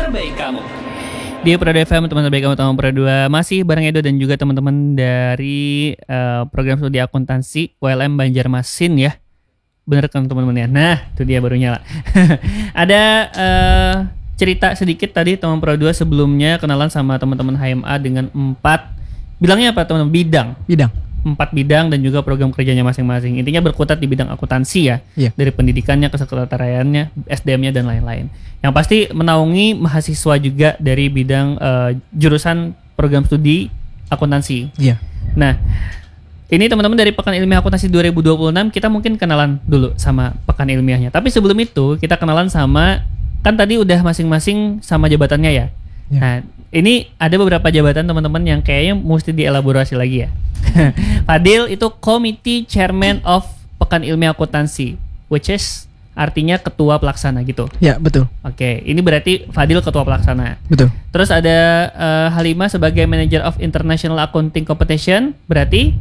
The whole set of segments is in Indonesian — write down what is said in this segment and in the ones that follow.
terbaik kamu. Di Prado FM, teman terbaik kamu tahun Prado 2 masih bareng Edo dan juga teman-teman dari program studi akuntansi ULM Banjarmasin ya. Bener kan teman-teman ya? Nah, itu dia baru nyala. Ada cerita sedikit tadi teman Prado 2 sebelumnya kenalan sama teman-teman HMA dengan 4 bilangnya apa teman-teman? Bidang. 4 bidang dan juga program kerjanya masing-masing. Intinya berkutat di bidang akuntansi ya. Iya. Dari pendidikannya, kesekretariannya, SDM-nya dan lain-lain. Yang pasti menaungi mahasiswa juga dari bidang jurusan program studi akuntansi. Iya. Nah, ini teman-teman dari Pekan Ilmiah Akuntansi 2026 kita mungkin kenalan dulu sama Pekan Ilmiahnya. Tapi sebelum itu kita kenalan sama, kan tadi udah masing-masing sama jabatannya ya. Ya. Nah, ini ada beberapa jabatan teman-teman yang kayaknya mesti dielaborasi lagi ya. Fadil itu Committee Chairman of Pekan Ilmiah Akuntansi, which is artinya ketua pelaksana gitu. Ya, betul. Oke, ini berarti Fadil ketua pelaksana. Betul. Terus ada Halimah sebagai Manager of International Accounting Competition, berarti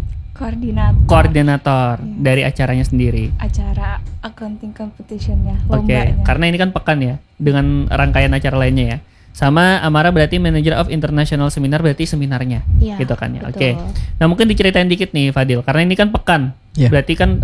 koordinator dari acaranya sendiri. Acara accounting competition-nya, lombanya. Oke, karena ini kan pekan ya, dengan rangkaian acara lainnya ya. Sama Amara berarti Manager of International Seminar, berarti seminarnya, gitu kan ya. Oke. Nah mungkin diceritain dikit nih Fadil, karena ini kan pekan, berarti kan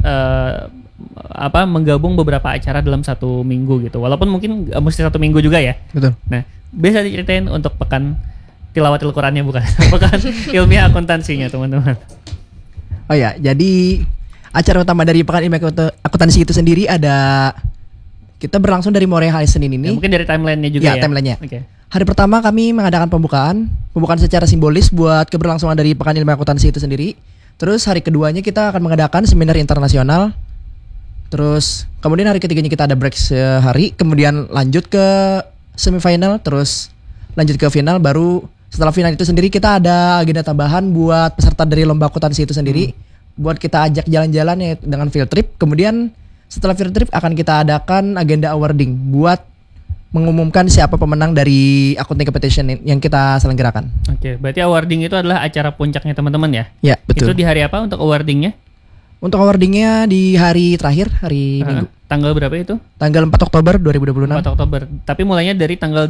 menggabung beberapa acara dalam satu minggu gitu. Walaupun mungkin mesti satu minggu juga ya. Betul. Nah bisa diceritain untuk pekan tilawatil Qurannya bukan, pekan ilmiah akuntansinya teman-teman. Oh ya, jadi acara utama dari Pekan Ilmiah Akuntansi itu sendiri ada, kita berlangsung dari mulai hari Senin ini. Ya, mungkin dari timelinenya juga ya. Timelinenya. Okay. Hari pertama kami mengadakan pembukaan secara simbolis buat keberlangsungan dari Pekan Ilmiah Akuntansi itu sendiri. Terus hari keduanya kita akan mengadakan seminar internasional. Terus kemudian hari ketiganya kita ada break sehari, kemudian lanjut ke semifinal, terus lanjut ke final. Baru setelah final itu sendiri kita ada agenda tambahan buat peserta dari lomba akuntansi itu sendiri, buat kita ajak jalan-jalan ya dengan field trip. Kemudian setelah field trip akan kita adakan agenda awarding buat mengumumkan siapa pemenang dari accounting competition yang kita selenggarakan. Oke, berarti awarding itu adalah acara puncaknya teman-teman ya? Ya, betul. Itu di hari apa untuk awardingnya? Untuk awardingnya di hari terakhir, hari Minggu. Tanggal berapa itu? Tanggal 4 Oktober 2026. 4 Oktober, tapi mulainya dari tanggal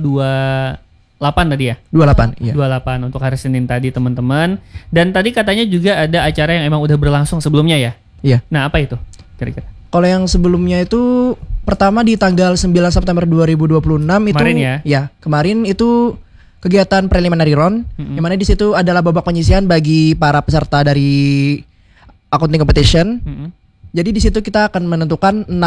28 tadi ya? 28, iya. 28 untuk hari Senin tadi teman-teman. Dan tadi katanya juga ada acara yang emang udah berlangsung sebelumnya ya? Iya. Nah apa itu kira-kira? Kalau yang sebelumnya itu pertama di tanggal 9 September 2026 itu kemarin ya? Ya, kemarin itu kegiatan preliminary round, yang mana di situ adalah babak penyisihan bagi para peserta dari accounting competition. Jadi di situ kita akan menentukan 6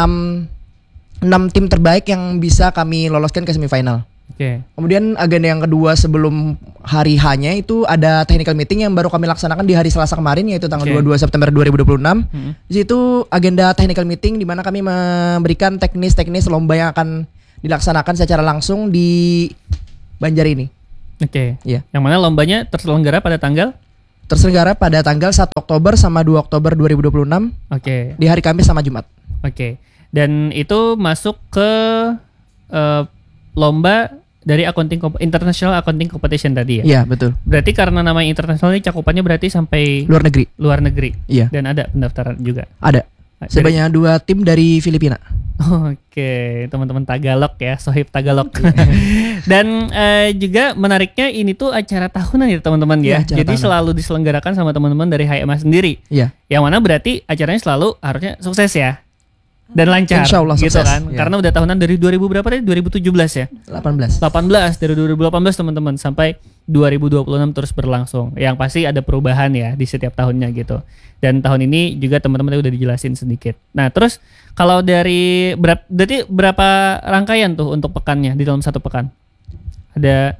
tim terbaik yang bisa kami loloskan ke semifinal. Okay. Kemudian agenda yang kedua sebelum hari H-nya itu ada technical meeting yang baru kami laksanakan di hari Selasa kemarin, yaitu tanggal 22 September 2026. Di situ agenda technical meeting di mana kami memberikan teknis lomba yang akan dilaksanakan secara langsung di Banjar ini. Oke. Iya. Yang mana lombanya terselenggara pada tanggal 1 Oktober sama 2 Oktober 2026. Oke. Di hari Kamis sama Jumat. Oke. Dan itu masuk ke lomba dari International Accounting Competition tadi ya? Iya, betul. Berarti karena namanya internasional ini cakupannya berarti sampai luar negeri. Iya. Dan ada pendaftaran juga? Ada. Sebanyak 2 tim dari Filipina. Oke, teman-teman Tagalog ya, Sohib Tagalog. Dan juga menariknya ini tuh acara tahunan ya teman-teman ya. Jadi selalu diselenggarakan sama teman-teman dari HMA sendiri. Iya. Yang mana berarti acaranya selalu harusnya sukses ya. Dan lancar, insya Allah gitu sukses, kan? Ya. Karena udah tahunan dari 2000 berapa tadi? 2017 ya? 18 dari 2018 teman-teman sampai 2026 terus berlangsung. Yang pasti ada perubahan ya di setiap tahunnya gitu. Dan tahun ini juga teman-teman udah dijelasin sedikit. Nah terus kalau dari berarti berapa rangkaian tuh untuk pekannya di dalam satu pekan? Ada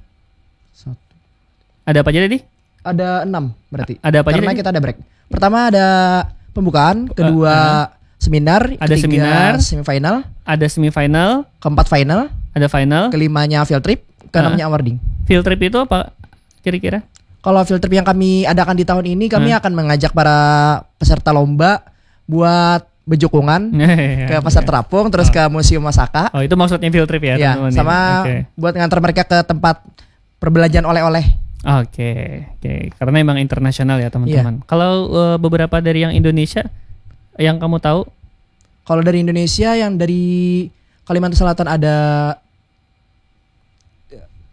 apa aja tadi? Ada 6 berarti. Ada apa aja? Karena kita ada break. Pertama ada pembukaan, kedua seminar, ketiga semifinal, ada semifinal, keempat final, ada final, kelimanya field trip, keenamnya awarding. Field trip itu apa kira-kira? Kalau field trip yang kami adakan di tahun ini, kami akan mengajak para peserta lomba buat bejukungan ke pasar terapung, terus ke Museum Masaka. Oh, itu maksudnya field trip ya, teman-teman. Sama buat ngantar mereka ke tempat perbelanjaan oleh-oleh. Oke. Karena emang internasional ya, teman-teman. Kalau beberapa dari yang Indonesia yang kamu tahu? Kalau dari Indonesia yang dari Kalimantan Selatan ada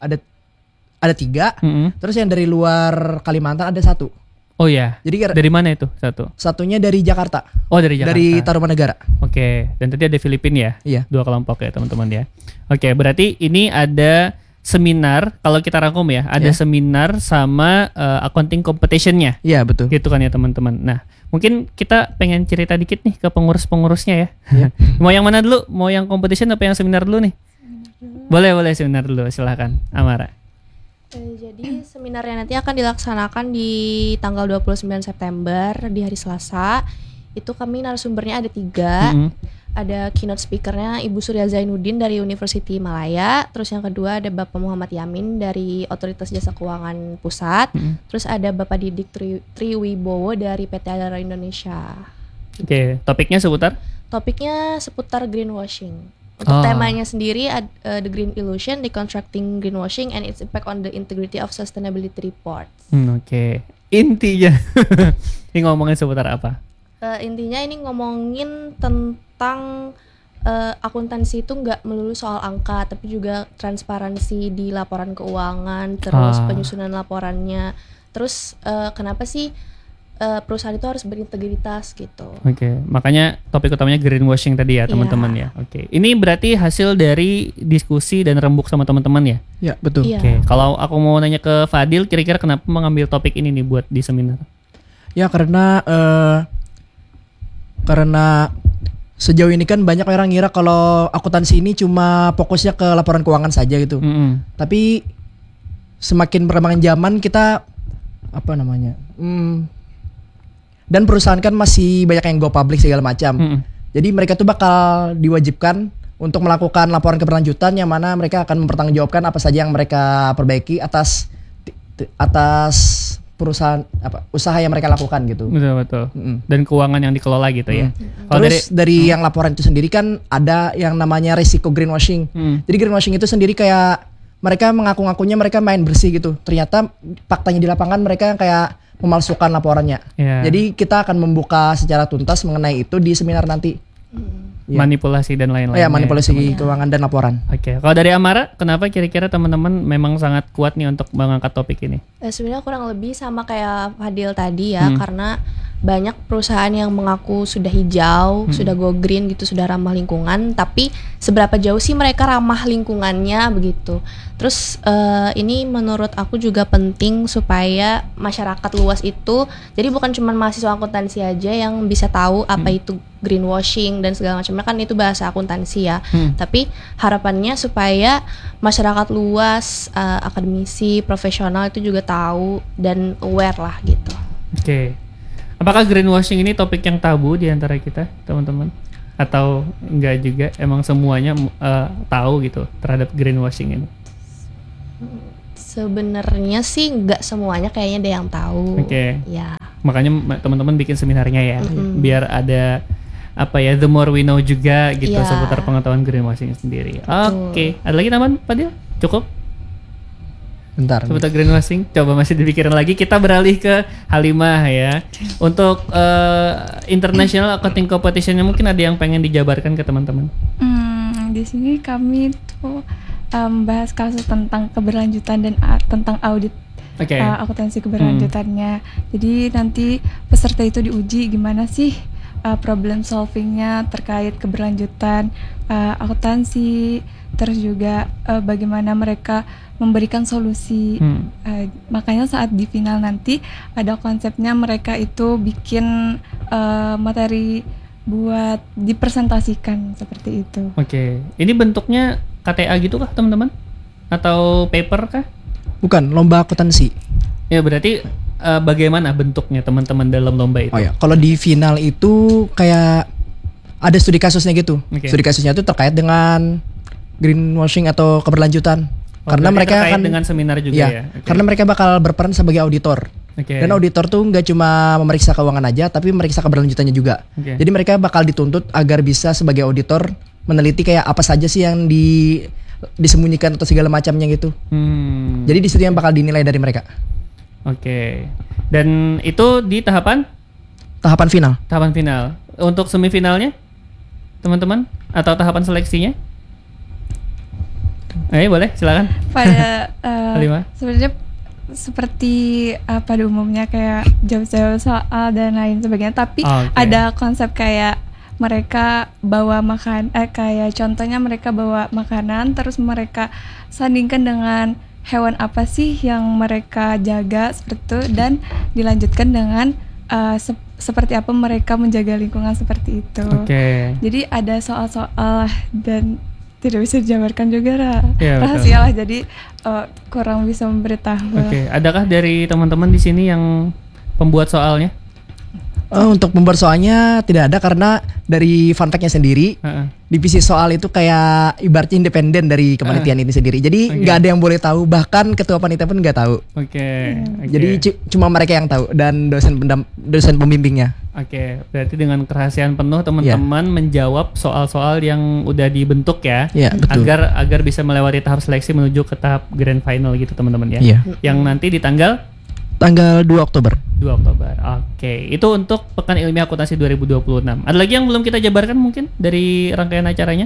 ada 3. Terus yang dari luar Kalimantan ada 1. Oh ya. Jadi dari mana itu satu? Satunya dari Jakarta. Oh dari Jakarta. Dari Tarumanegara. Oke. Dan tadi ada Filipina ya? Iya. 2 kelompok ya teman-teman ya. Oke. Berarti ini ada seminar. Kalau kita rangkum ya, ada seminar sama accounting competition-nya. Iya betul. Gitu kan ya teman-teman. Nah mungkin kita pengen cerita dikit nih ke pengurus-pengurusnya ya. Mau yang mana dulu? Mau yang competition apa yang seminar dulu nih? Boleh seminar dulu. Silahkan Amara. Jadi seminarnya nanti akan dilaksanakan di tanggal 29 September di hari Selasa. Itu kami narasumbernya ada 3. Ada keynote speakernya Ibu Surya Zainuddin dari University Malaya. Terus yang kedua ada Bapak Muhammad Yamin dari Otoritas Jasa Keuangan Pusat. Terus ada Bapak Didik Triwibowo dari PT Adara Indonesia. Oke, topiknya seputar? Topiknya seputar greenwashing. Untuk temanya sendiri The Green Illusion, Deconstructing Greenwashing and its Impact on the Integrity of Sustainability Report. Oke. Intinya ini ngomongin seputar apa? Intinya ini ngomongin tentang akuntansi itu nggak melulu soal angka, tapi juga transparansi di laporan keuangan, terus penyusunan laporannya. Terus kenapa sih perusahaan itu harus berintegritas gitu. Oke, makanya topik utamanya greenwashing tadi ya teman-teman ya. Oke, ini berarti hasil dari diskusi dan rembuk sama teman-teman ya? Ya betul. Oke, kalau aku mau nanya ke Fadil, kira-kira kenapa mengambil topik ini nih buat di seminar? Ya karena sejauh ini kan banyak orang ngira kalau akuntansi ini cuma fokusnya ke laporan keuangan saja gitu. Tapi semakin perkembangan zaman kita dan perusahaan kan masih banyak yang go public segala macam. Jadi mereka tuh bakal diwajibkan untuk melakukan laporan keberlanjutan yang mana mereka akan mempertanggungjawabkan apa saja yang mereka perbaiki atas perusahaan usaha yang mereka lakukan gitu. Betul. Dan keuangan yang dikelola gitu ya. Terus dari yang laporan itu sendiri kan ada yang namanya risiko greenwashing. Jadi greenwashing itu sendiri kayak mereka mengaku-ngakunya mereka main bersih gitu. Ternyata faktanya di lapangan mereka kayak memalsukan laporannya. Jadi kita akan membuka secara tuntas mengenai itu di seminar nanti. Manipulasi dan lain-lain. Manipulasi keuangan dan laporan. Oke. Kalau dari Amara, kenapa kira-kira teman-teman memang sangat kuat nih untuk mengangkat topik ini? Sebenarnya kurang lebih sama kayak Fadil tadi ya, karena banyak perusahaan yang mengaku sudah hijau, sudah go green gitu, sudah ramah lingkungan, tapi seberapa jauh sih mereka ramah lingkungannya begitu. Terus ini menurut aku juga penting supaya masyarakat luas itu, jadi bukan cuma mahasiswa akuntansi aja yang bisa tahu apa itu greenwashing dan segala macamnya, kan itu bahasa akuntansi ya. Tapi harapannya supaya masyarakat luas, akademisi, profesional itu juga tahu dan aware lah gitu. Oke. Apakah greenwashing ini topik yang tabu di antara kita, teman-teman? Atau enggak juga? Emang semuanya tahu gitu terhadap greenwashing ini? Sebenarnya sih enggak semuanya, kayaknya ada yang tahu. Oke. Ya. Makanya teman-teman bikin seminarnya ya, biar ada the more we know juga gitu seputar pengetahuan greenwashing sendiri. Oke. Ada lagi teman Fadil? Cukup? Bentar. Seputar greenwashing, coba masih dipikirin lagi. Kita beralih ke Halimah ya. Untuk international accounting competition-nya mungkin ada yang pengen dijabarkan ke teman-teman. Di sini kami tuh bahas kasus tentang keberlanjutan dan tentang audit akuntansi keberlanjutannya. Jadi nanti peserta itu diuji gimana sih problem solvingnya terkait keberlanjutan akuntansi, terus juga bagaimana mereka memberikan solusi. Makanya saat di final nanti ada konsepnya mereka itu bikin materi buat dipresentasikan seperti itu. Oke. Ini bentuknya KTA gitu kah teman-teman? Atau paper kah? Bukan, lomba akuntansi. Ya berarti bagaimana bentuknya teman-teman dalam lomba itu? Oh ya, kalau di final itu kayak ada studi kasusnya gitu. Studi kasusnya itu terkait dengan greenwashing atau keberlanjutan. Karena mereka akan dengan seminar juga ya. Karena mereka bakal berperan sebagai auditor. Dan auditor tuh nggak cuma memeriksa keuangan aja, tapi memeriksa keberlanjutannya juga. Jadi mereka bakal dituntut agar bisa sebagai auditor meneliti kayak apa saja sih yang disembunyikan atau segala macamnya gitu. Jadi di situ yang bakal dinilai dari mereka. Oke. Dan itu di tahapan final. Tahapan final. Untuk semifinalnya, teman-teman, atau tahapan seleksinya? Boleh, silakan. Pada sebenarnya seperti pada umumnya kayak jawab-jawab soal dan lain sebagainya, tapi ada konsep kayak mereka bawa kayak contohnya mereka bawa makanan terus mereka sandingkan dengan hewan apa sih yang mereka jaga seperti itu, dan dilanjutkan dengan seperti apa mereka menjaga lingkungan seperti itu. Jadi ada soal-soal dan tidak bisa dijabarkan juga rahasia lah, jadi kurang bisa memberitahu. Adakah dari teman-teman di sini yang pembuat soalnya? Untuk membuat soalnya tidak ada, karena dari fun fact-nya sendiri divisi soal itu kayak ibaratnya independen dari kepanitiaan ini sendiri. Jadi nggak ada yang boleh tahu, bahkan ketua panitia pun nggak tahu. Jadi cuma mereka yang tahu dan dosen pembimbingnya. Berarti dengan kerahasiaan penuh teman-teman menjawab soal-soal yang udah dibentuk ya, agar bisa melewati tahap seleksi menuju ke tahap grand final gitu teman-teman ya. Yang nanti di tanggal 2 Oktober. 2 Oktober. Itu untuk Pekan Ilmiah Akuntansi 2026. Ada lagi yang belum kita jabarkan mungkin dari rangkaian acaranya?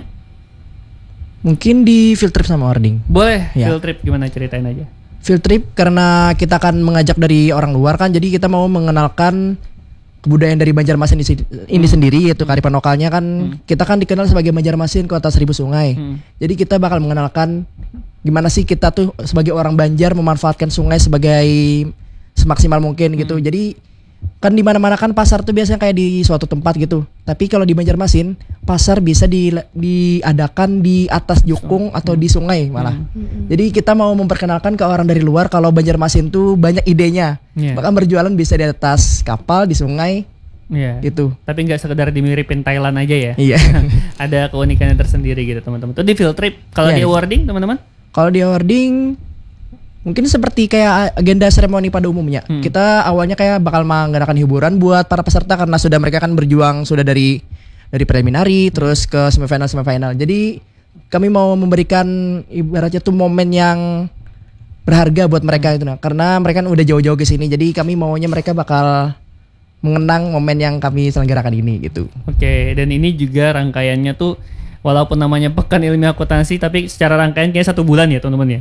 Mungkin di field trip sama awarding. Boleh. Field trip gimana, ceritain aja. Field trip karena kita akan mengajak dari orang luar kan, jadi kita mau mengenalkan kebudayaan dari Banjarmasin ini sendiri, yaitu kearifan lokalnya kan. Kita kan dikenal sebagai Banjarmasin kota 1000 sungai. Jadi kita bakal mengenalkan gimana sih kita tuh sebagai orang Banjar memanfaatkan sungai sebagai semaksimal mungkin gitu. Jadi kan di mana-mana kan pasar tuh biasanya kayak di suatu tempat gitu. Tapi kalau di Banjarmasin pasar bisa diadakan di atas jukung atau di sungai malah. Jadi kita mau memperkenalkan ke orang dari luar kalau Banjarmasin tuh banyak idenya. Bahkan berjualan bisa di atas kapal, di sungai. Gitu. Tapi nggak sekedar dimiripin Thailand aja ya. Ada keunikannya tersendiri gitu teman-teman. Itu di field trip. Kalau di awarding teman-teman? Kalau di awarding mungkin seperti kayak agenda seremoni pada umumnya. Kita awalnya kayak bakal mengadakan hiburan buat para peserta karena mereka kan berjuang sudah dari preliminary terus ke semifinal. Jadi kami mau memberikan ibaratnya tuh momen yang berharga buat mereka itu, karena mereka kan udah jauh-jauh ke sini. Jadi kami maunya mereka bakal mengenang momen yang kami selenggarakan ini gitu. Dan ini juga rangkaiannya tuh walaupun namanya Pekan Ilmiah Akuntansi, tapi secara rangkaian kayak 1 bulan ya teman-teman ya.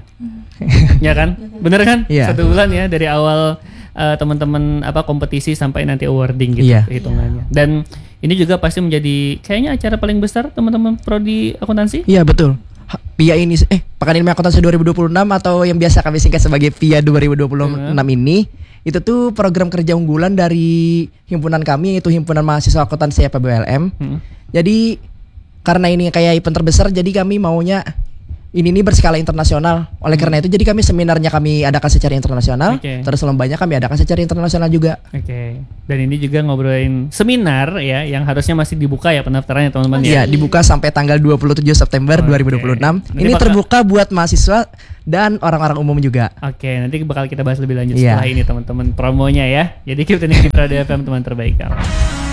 Ya kan? Bener kan? 1 bulan ya dari awal teman-teman kompetisi sampai nanti awarding gitu hitungannya. Dan ini juga pasti menjadi kayaknya acara paling besar teman-teman prodi akuntansi. Iya betul. PIA ini Pekan Ilmiah Akuntansi 2026 atau yang biasa kami singkat sebagai PIA 2026 ini, itu tuh program kerja unggulan dari himpunan kami, yaitu Himpunan Mahasiswa Akuntansi FEBULM. Jadi karena ini kayak event terbesar, jadi kami maunya ini berskala internasional. Oleh karena itu, jadi kami seminarnya kami adakan secara internasional, terus lombanya kami adakan secara internasional juga. Dan ini juga ngobrolin seminar ya, yang harusnya masih dibuka ya pendaftarannya teman-teman ya. Dibuka sampai tanggal 27 September 2026. Ini terbuka buat mahasiswa dan orang-orang umum juga. Nanti bakal kita bahas lebih lanjut setelah ini teman-teman promonya ya. Jadi keep tuning di Prada FM teman terbaik kamu.